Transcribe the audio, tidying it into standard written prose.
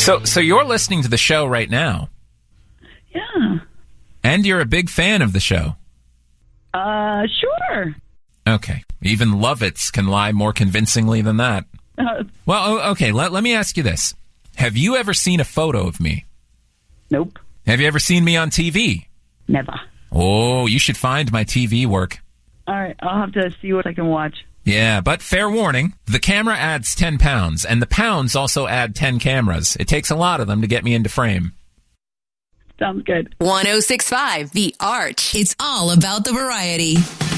So you're listening to the show right now. Yeah. And you're a big fan of the show. Sure. Okay. Even Lovitz can lie more convincingly than that. Well, okay, let me ask you this. Have you ever seen a photo of me? Nope. Have you ever seen me on TV? Never. Oh, you should find my TV work. All right, I'll have to see what I can watch. Yeah, but fair warning, the camera adds 10 pounds, and the pounds also add 10 cameras. It takes a lot of them to get me into frame. Sounds good. 106.5 The Arch. It's all about the variety.